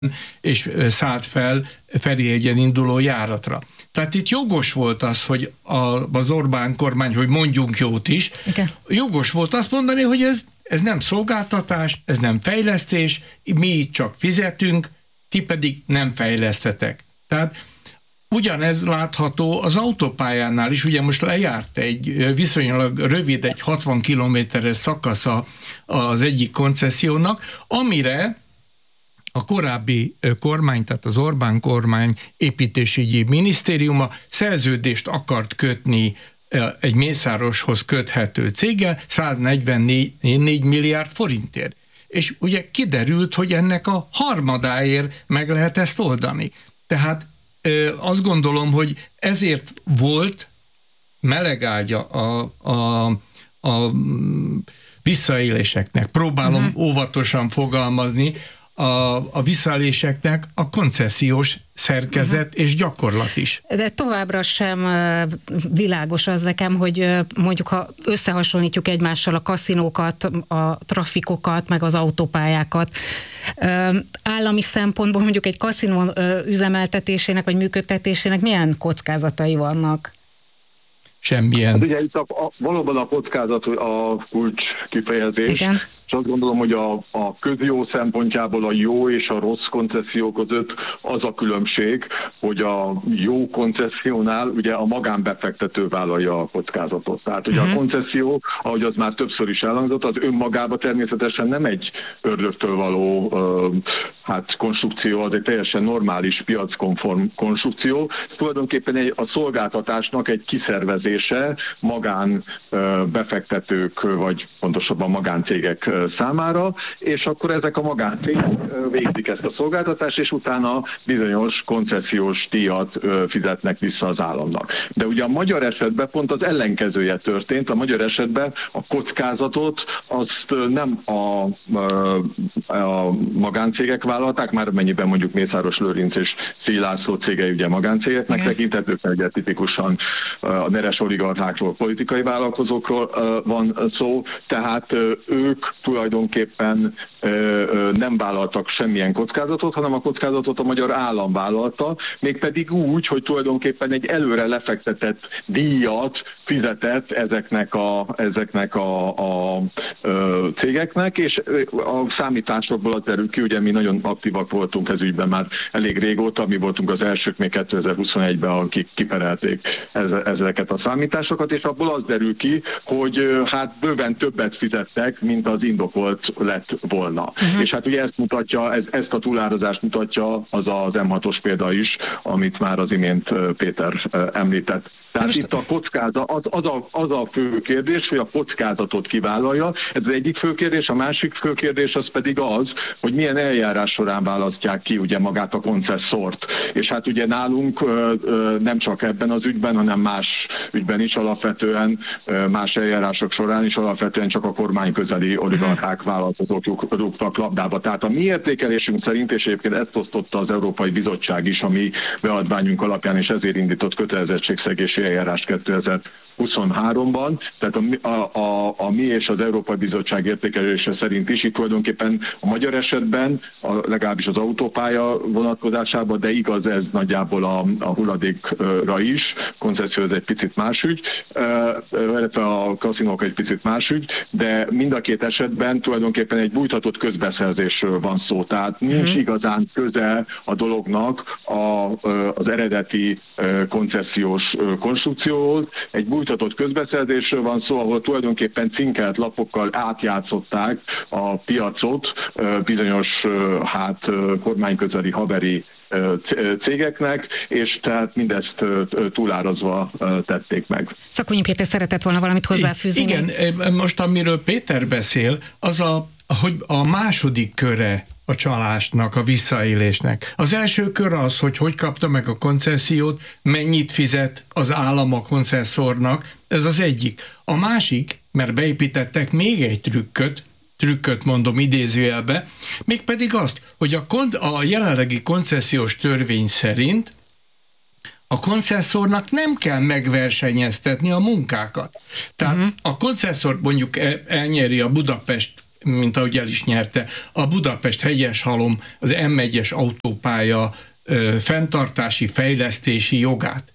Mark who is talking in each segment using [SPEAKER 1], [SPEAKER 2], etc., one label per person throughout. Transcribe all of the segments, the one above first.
[SPEAKER 1] és szállt fel Ferihegyen induló járatra. Tehát itt jogos volt az, hogy az Orbán kormány, hogy mondjunk jót is,
[SPEAKER 2] igen,
[SPEAKER 1] jogos volt azt mondani, hogy ez nem szolgáltatás, ez nem fejlesztés, mi itt csak fizetünk, ti pedig nem fejlesztetek. Tehát ugyanez látható az autópályánál is, ugye most lejárt egy viszonylag rövid, egy 60 kilométeres szakasza az egyik koncessziónak, amire a korábbi kormány, tehát az Orbán kormány építésügyi minisztériuma szerződést akart kötni egy Mészároshoz köthető céggel 144 milliárd forintért. És ugye kiderült, hogy ennek a harmadáért meg lehet ezt oldani. Tehát azt gondolom, hogy ezért volt melegágya a visszaéléseknek. Próbálom óvatosan fogalmazni, a visszaéléseknek a koncesziós szerkezet és gyakorlat is.
[SPEAKER 2] De továbbra sem világos az nekem, hogy mondjuk ha összehasonlítjuk egymással a kaszinókat, a trafikokat, meg az autópályákat, állami szempontból mondjuk egy kaszinó üzemeltetésének vagy működtetésének milyen kockázatai vannak?
[SPEAKER 1] Semmilyen.
[SPEAKER 3] Hát ugye itt valóban a kockázat a kulcs kifejezés.
[SPEAKER 2] Igen.
[SPEAKER 3] És azt gondolom, hogy a közjó szempontjából a jó és a rossz koncesszió között az a különbség, hogy a jó koncessziónál ugye a magánbefektető vállalja a kockázatot. Tehát ugye a koncesszió, ahogy az már többször is elhangzott, az önmagában természetesen nem egy ördögtől való konstrukció, az egy teljesen normális piackonform konstrukció. Tulajdonképpen a szolgáltatásnak egy kiszervezése magán befektetők, vagy pontosabban magáncégek számára, és akkor ezek a magáncégek végzik ezt a szolgáltatást, és utána bizonyos koncesziós díjat fizetnek vissza az államnak. De ugye a magyar esetben pont az ellenkezője történt. A magyar esetben a kockázatot azt nem a magáncégek vállalták, már mennyiben mondjuk Mészáros Lőrinc és Szély László cégei ugye magáncégeknek tekinthetők, ugye tipikusan a neres oligarchákról, politikai vállalkozókról van szó, tehát ők tulajdonképpen nem vállaltak semmilyen kockázatot, hanem a kockázatot a magyar állam vállalta, mégpedig úgy, hogy tulajdonképpen egy előre lefektetett díjat fizetett ezeknek a cégeknek, és a számításokból az derül ki, ugye mi nagyon aktívak voltunk ez ügyben már elég régóta, mi voltunk az elsők még 2021-ben, akik kiperelték ezeket a számításokat, és abból az derül ki, hogy hát bőven többet fizettek, mint az indokolt lett volna. És hát ugye ezt mutatja, ezt a túlárazást mutatja az M6-os példa is, amit már az imént Péter említett. Tehát itt a kockázat, az a fő kérdés, hogy a kockázatot kivállalja. Ez az egyik fő kérdés, a másik fő kérdés az pedig az, hogy milyen eljárás során választják ki ugye magát a koncesszort. És hát ugye nálunk nem csak ebben az ügyben, hanem más ügyben is alapvetően, más eljárások során is alapvetően csak a kormány közeli oligarchák vállalkozók rúgtak labdába. Tehát a mi értékelésünk szerint, és egyébként ezt osztotta az Európai Bizottság is a mi beadványunk alapján, és ezért indított kötelezettségszegési eljárást 2023-ban, tehát a mi és az Európai Bizottság értékelése szerint is itt tulajdonképpen a magyar esetben, legalábbis az autópálya vonatkozásában, de igaz ez nagyjából a hulladékra is, koncesszió ez egy picit más ügy, illetve a kaszinók egy picit más ügy, de mind a két esetben tulajdonképpen egy bújtatott közbeszerzésről van szó, tehát nincs igazán köze a dolognak az eredeti koncesziós konstrukcióhoz. Egy bújtatott közbeszerzésről van szó, ahol tulajdonképpen cinkelt lapokkal átjátszották a piacot bizonyos kormányközeli haveri cégeknek, és tehát mindezt túlárazva tették meg.
[SPEAKER 2] Szakonyi Péter szeretett volna valamit hozzáfűzni.
[SPEAKER 1] Igen, most amiről Péter beszél, az hogy a második köre a csalásnak, a visszaélésnek. Az első kör az, hogy kapta meg a koncesziót, mennyit fizet az állam a koncesszornak, ez az egyik. A másik, mert beépítettek még egy trükköt mondom idézőjelbe, mégpedig azt, hogy a jelenlegi koncesziós törvény szerint a koncesszornak nem kell megversenyeztetni a munkákat. Tehát a koncesszor mondjuk elnyeri a Budapest mint ahogy el is nyerte a Budapest-Hegyeshalom, az M1-es autópálya fenntartási, fejlesztési jogát.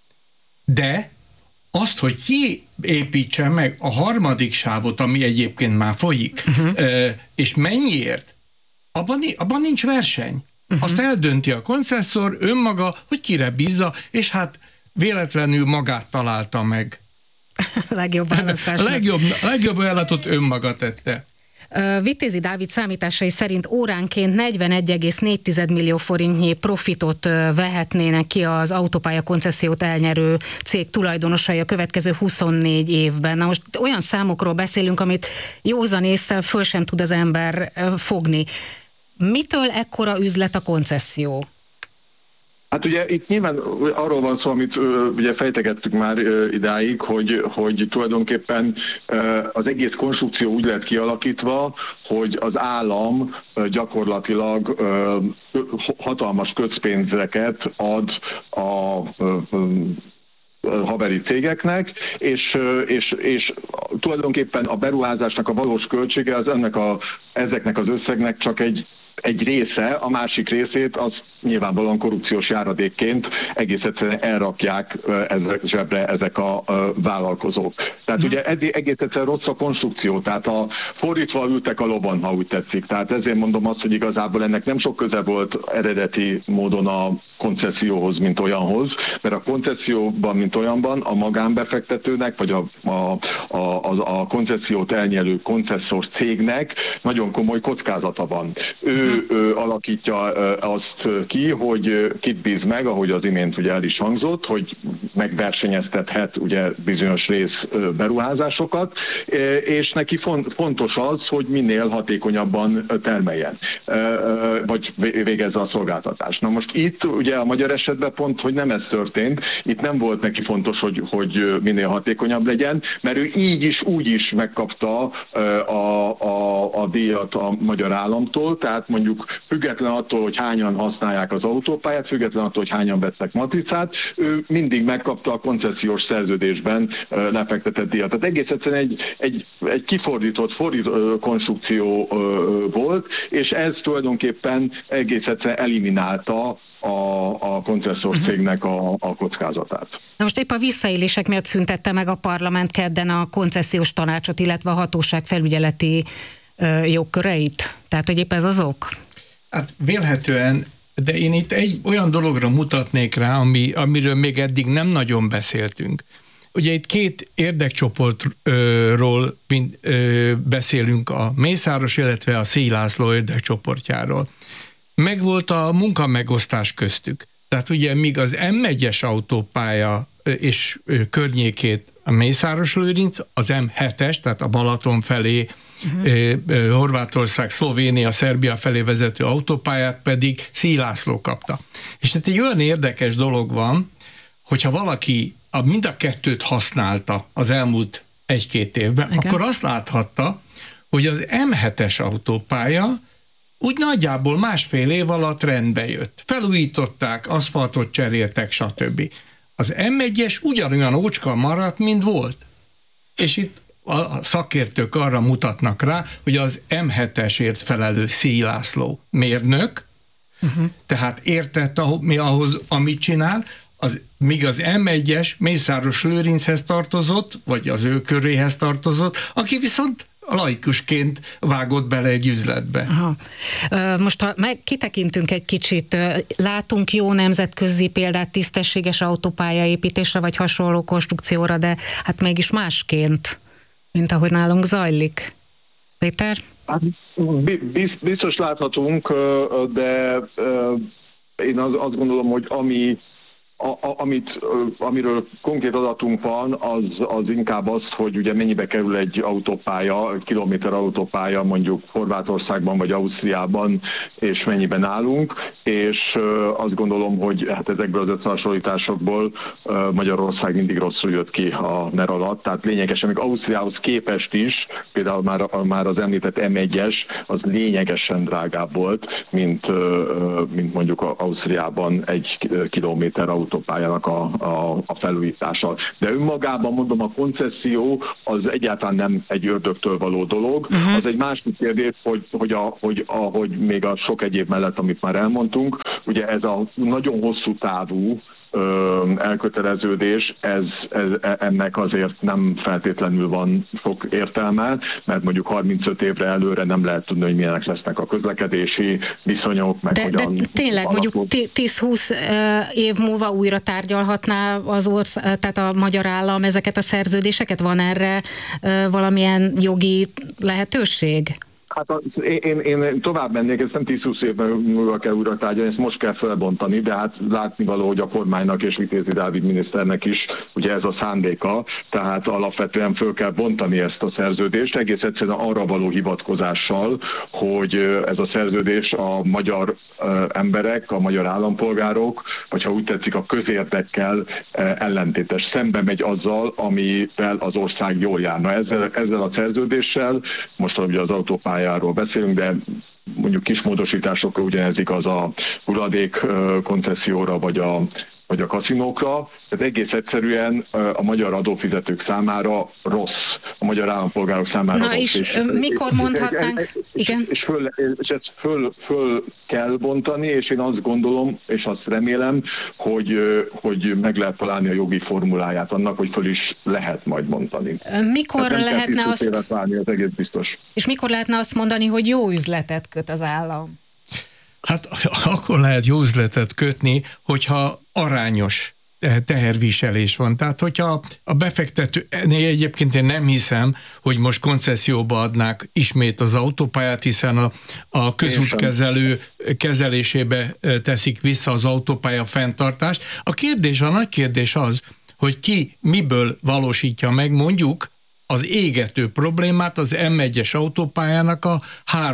[SPEAKER 1] De azt, hogy ki építse meg a harmadik sávot, ami egyébként már folyik, és mennyiért, abban nincs verseny. Azt eldönti a koncesszor önmaga, hogy kire bízza, és hát véletlenül magát találta meg.
[SPEAKER 2] Legjobb választás.
[SPEAKER 1] Legjobb ajánlatot önmaga tette.
[SPEAKER 2] Vitézi Dávid számításai szerint óránként 41,4 millió forintnyi profitot vehetnének ki az autópálya koncessziót elnyerő cég tulajdonosai a következő 24 évben. Na most olyan számokról beszélünk, amit józan ésszel föl sem tud az ember fogni. Mitől ekkora üzlet a koncesszió?
[SPEAKER 3] Hát ugye itt nyilván arról van szó, amit ugye fejtegettük már idáig, hogy tulajdonképpen az egész konstrukció úgy lett kialakítva, hogy az állam gyakorlatilag hatalmas közpénzeket ad a haveri cégeknek, és tulajdonképpen a beruházásnak a valós költsége az ezeknek az összegnek csak egy része, a másik részét az nyilvánvalóan korrupciós járadékként egész egyszerűen elrakják zsebre ezek a vállalkozók. Tehát ugye egész egyszerűen rossz a konstrukció, tehát fordítva ültek a lovon, ha úgy tetszik. Tehát ezért mondom azt, hogy igazából ennek nem sok köze volt eredeti módon a koncesszióhoz, mint olyanhoz, mert a koncesszióban, mint olyanban a magánbefektetőnek, vagy a koncessziót elnyelő koncesszor cégnek nagyon komoly kockázata van. Ő alakítja azt ki, hogy kit bíz meg, ahogy az imént ugye el is hangzott, hogy megversenyeztethet ugye bizonyos rész beruházásokat, és neki fontos az, hogy minél hatékonyabban termeljen, vagy végezze a szolgáltatást. Na most itt ugye a magyar esetben pont, hogy nem ez történt, itt nem volt neki fontos, hogy minél hatékonyabb legyen, mert ő így is, úgy is megkapta a díjat a magyar államtól, tehát mondjuk független attól, hogy hányan használják az autópályát, független attól, hogy hányan vettek matricát, ő mindig megkapta a koncesziós szerződésben lefektetett díjat. Tehát egész egyszerűen egy kifordított konstrukció volt, és ez tulajdonképpen egész egyszerűen eliminálta a koncesszor cégnek a kockázatát.
[SPEAKER 2] Na most épp a visszaélések miatt szüntette meg a parlament kedden a koncesziós tanácsot, illetve a hatóság felügyeleti jogköreit? Tehát, hogy épp ez az ok? Hát
[SPEAKER 1] vélhetően, de én itt egy olyan dologra mutatnék rá, amiről még eddig nem nagyon beszéltünk. Ugye itt két érdekcsoportról beszélünk, a Mészáros, illetve a Szély László érdekcsoportjáról. Megvolt a munkamegosztás köztük. Tehát ugye míg az M1-es autópálya és környékét a Mészáros-Lőrinc, az M7-es, tehát a Balaton felé, Horvátország, Szlovénia, Szerbia felé vezető autópályát pedig Szély László kapta. És tehát egy olyan érdekes dolog van, hogyha valaki mind a kettőt használta az elmúlt 1-2 évben, igen, akkor azt láthatta, hogy az M7-es autópálya úgy nagyjából másfél év alatt rendbe jött. Felújították, aszfaltot cseréltek, stb. Az M1-es ugyanolyan ócska maradt, mint volt. És itt a szakértők arra mutatnak rá, hogy az M7-esért felelő Szély László mérnök, tehát értett ahhoz, amit csinál, míg az M1-es Mészáros-Lőrinchez tartozott, vagy az ő köréhez tartozott, aki viszont laikusként vágott bele egy üzletbe.
[SPEAKER 2] Aha. Most ha kitekintünk egy kicsit, látunk jó nemzetközi példát tisztességes autópályaépítésre, vagy hasonló konstrukcióra, de hát mégis másként, mint ahogy nálunk zajlik. Péter?
[SPEAKER 3] Biztos láthatunk, de én azt gondolom, hogy amiről konkrét adatunk van, az inkább az, hogy ugye mennyibe kerül egy autópálya, kilométer autópálya mondjuk Horvátországban vagy Ausztriában, és mennyiben állunk, és azt gondolom, hogy hát ezekből az összehasonlításokból Magyarország mindig rosszul jött ki a NER alatt, tehát lényegesen, még Ausztriához képest is, például már az említett M1-es, az lényegesen drágább volt, mint mondjuk Ausztriában egy kilométer autópálya autópályának a felújítása. De önmagában mondom, a koncesszió az egyáltalán nem egy ördögtől való dolog. Az egy másik kérdés, hogy még a sok egyéb mellett, amit már elmondtunk, ugye ez a nagyon hosszú távú elköteleződés, ennek azért nem feltétlenül van sok értelme, mert mondjuk 35 évre előre nem lehet tudni, hogy milyenek lesznek a közlekedési viszonyok, meg
[SPEAKER 2] de tényleg mondjuk 10-20 év múlva újra tárgyalhatná tehát a magyar állam ezeket a szerződéseket? Van erre valamilyen jogi lehetőség?
[SPEAKER 3] Hát én tovább mennék, ezt nem 10-20 évben múlva kell újra tárgyalni, ezt most kell felbontani, de hát látnivaló, hogy a kormánynak és Vitézi Dávid miniszternek is ugye ez a szándéka, tehát alapvetően föl kell bontani ezt a szerződést, egész egyszerűen arra való hivatkozással, hogy ez a szerződés a magyar emberek, a magyar állampolgárok, vagy ha úgy tetszik, a közérdekkel ellentétes, szembe megy azzal, amivel az ország jól járna. Ezzel a szerződéssel, most ugye az autópályáról beszélünk, de mondjuk kis módosításokra ugyanez igaz a hulladék koncesszióra, vagy a kaszinókra, tehát egész egyszerűen a magyar adófizetők számára rossz, a magyar állampolgárok számára rossz.
[SPEAKER 2] És mikor mondhatnánk? Igen.
[SPEAKER 3] És ezt föl kell bontani, és én azt gondolom, és azt remélem, hogy meg lehet találni a jogi formuláját annak, hogy föl is lehet majd bontani.
[SPEAKER 2] Mikor lehetne azt...
[SPEAKER 3] Válni, az egész biztos.
[SPEAKER 2] És mikor lehetne azt mondani, hogy jó üzletet köt az állam?
[SPEAKER 1] Hát akkor lehet jó üzletet kötni, hogyha arányos teherviselés van. Tehát, hogyha a befektető, egyébként én nem hiszem, hogy most koncesszióba adnák ismét az autópályát, hiszen a közútkezelő kezelésébe teszik vissza az autópálya fenntartást. A nagy kérdés az, hogy ki miből valósítja meg mondjuk az égető problémát, az M1-es autópályának a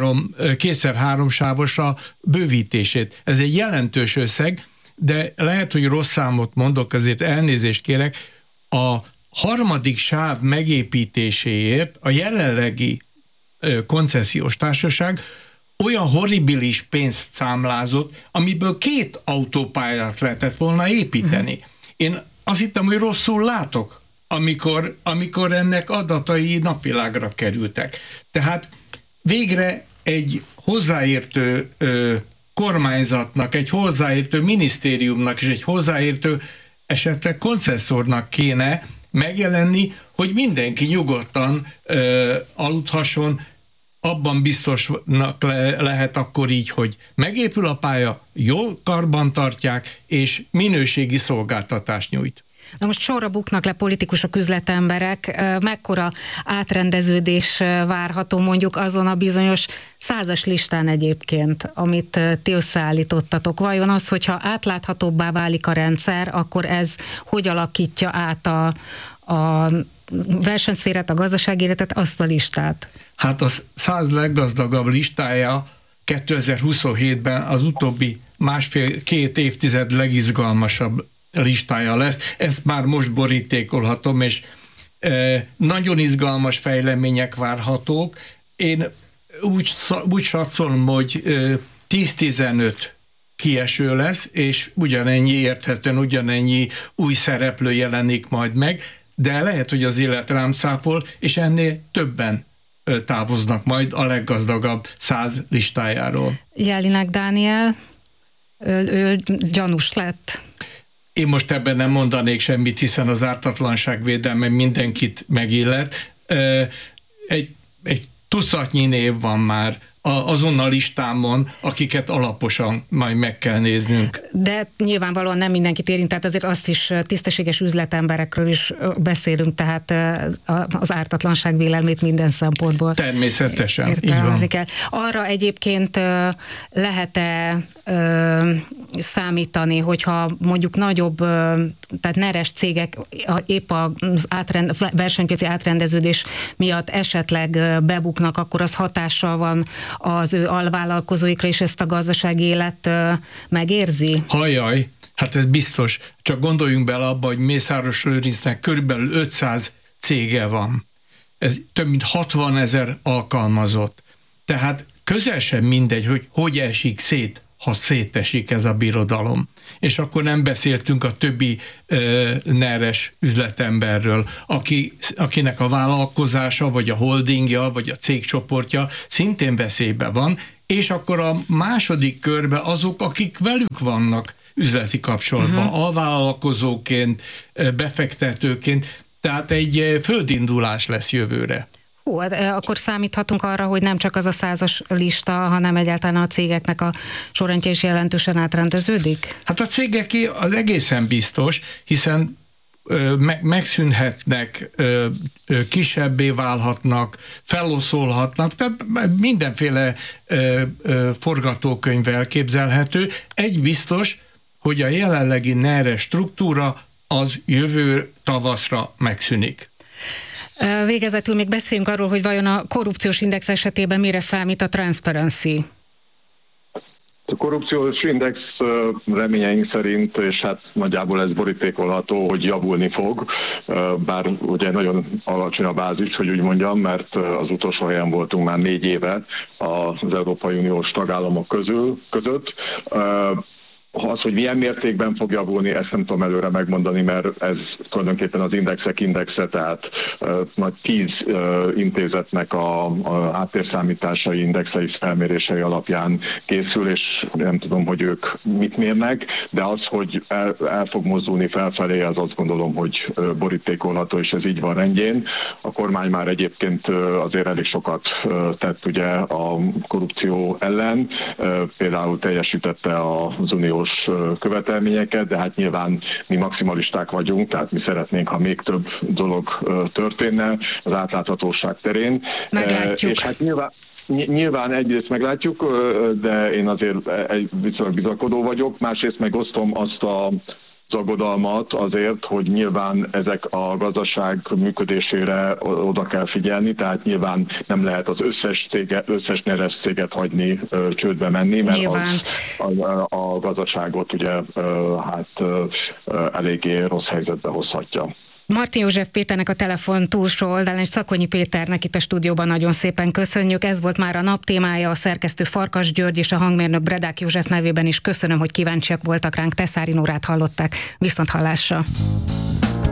[SPEAKER 1] 2x3 sávosra bővítését. Ez egy jelentős összeg, de lehet, hogy rossz számot mondok, azért elnézést kérek. A harmadik sáv megépítéséért a jelenlegi koncesziós társaság olyan horribilis pénzt számlázott, amiből 2 autópályát lehetett volna építeni. Én azt hittem, hogy rosszul látok, amikor ennek adatai napvilágra kerültek. Tehát végre egy hozzáértő kormányzatnak, egy hozzáértő minisztériumnak és egy hozzáértő esetleg koncesszornak kéne megjelenni, hogy mindenki nyugodtan aludhasson, abban biztosnak lehet akkor így, hogy megépül a pálya, jól karban tartják, és minőségi szolgáltatást nyújt.
[SPEAKER 2] Na most sorra buknak le politikusok, üzletemberek, mekkora átrendeződés várható mondjuk azon a bizonyos 100-as listán egyébként, amit ti összeállítottatok. Vajon az, hogyha átláthatóbbá válik a rendszer, akkor ez hogy alakítja át a versenyszférát, a gazdasági életet, azt a listát?
[SPEAKER 1] Hát a 100 leggazdagabb listája 2027-ben az utóbbi másfél-két évtized legizgalmasabb listája lesz. Ezt már most borítékolhatom, és nagyon izgalmas fejlemények várhatók. Én úgy satszolom, hogy 10-15 kieső lesz, és ugyanennyi új szereplő jelenik majd meg, de lehet, hogy az élet rám száfol, és ennél többen távoznak majd a leggazdagabb 100 listájáról.
[SPEAKER 2] Jelinek Dániel, ő gyanús lett.
[SPEAKER 1] Én most ebben nem mondanék semmit, hiszen az ártatlanság védelme mindenkit megillet. Egy tuszatnyi név van már azon a listámon, akiket alaposan majd meg kell néznünk.
[SPEAKER 2] De nyilvánvalóan nem mindenkit érint, tehát azért azt is tisztességes üzletemberekről is beszélünk, tehát az ártatlanság vélelmét minden szempontból
[SPEAKER 1] természetesen, így van.
[SPEAKER 2] Kell. Arra egyébként lehet-e számítani, hogyha mondjuk nagyobb, tehát neres cégek épp a versenypiaci átrendeződés miatt esetleg bebuknak, akkor az hatással van az ő alvállalkozóikra, és ezt a gazdasági élet megérzi?
[SPEAKER 1] Hajjaj, hát ez biztos. Csak gondoljunk bele abba, hogy Mészáros Lőrincnek körülbelül 500 cége van. Ez több mint 60 000 alkalmazott. Tehát közel sem mindegy, hogy esik szét ha szétesik ez a birodalom. És akkor nem beszéltünk a többi neres üzletemberről, akinek a vállalkozása, vagy a holdingja, vagy a cégcsoportja szintén veszélyben van, és akkor a második körbe azok, akik velük vannak üzleti kapcsolatban, alvállalkozóként, befektetőként, tehát egy földindulás lesz jövőre.
[SPEAKER 2] Akkor számíthatunk arra, hogy nem csak az a 100-as lista, hanem egyáltalán a cégeknek a sorrendje is jelentősen átrendeződik?
[SPEAKER 1] Hát a cégeké az egészen biztos, hiszen megszűnhetnek, kisebbé válhatnak, feloszolhatnak, tehát mindenféle forgatókönyv elképzelhető. Egy biztos, hogy a jelenlegi NER struktúra az jövő tavaszra megszűnik.
[SPEAKER 2] Végezetül még beszéljünk arról, hogy vajon a korrupciós index esetében mire számít a Transparency?
[SPEAKER 3] A korrupciós index reményeink szerint, és hát nagyjából ez borítékolható, hogy javulni fog, bár ugye nagyon alacsony a bázis, hogy úgy mondjam, mert az utolsó helyen voltunk már 4 éve az Európai Uniós tagállamok között. Az, hogy milyen mértékben fog javulni, ezt nem tudom előre megmondani, mert ez tulajdonképpen az indexek indexe, tehát nagy 10 intézetnek a háttérszámításai, indexei, felmérései alapján készül, és nem tudom, hogy ők mit mérnek, de az, hogy el fog mozdulni felfelé, az azt gondolom, hogy borítékolható, és ez így van rendjén. A kormány már egyébként azért elég sokat tett ugye a korrupció ellen, például teljesítette az uniós követelményeket, de hát nyilván mi maximalisták vagyunk, tehát mi szeretnénk, ha még több dolog történne az átláthatóság terén.
[SPEAKER 2] Meglátjuk.
[SPEAKER 3] És hát nyilván egyrészt meglátjuk, de én azért viszonylag bizakodó vagyok, másrészt meg osztom azt az aggodalmat azért, hogy nyilván ezek a gazdaság működésére oda kell figyelni, tehát nyilván nem lehet az összes neres céget hagyni csődbe menni, mert az a gazdaságot ugye eléggé rossz helyzetbe hozhatja.
[SPEAKER 2] Martin József Péternek a telefon túlsó oldalán, és Szakonyi Péternek itt a stúdióban nagyon szépen köszönjük. Ez volt már a nap témája, a szerkesztő Farkas György és a hangmérnök Bredák József nevében is köszönöm, hogy kíváncsiak voltak ránk. Teszári Nórát hallották. Viszonthallásra!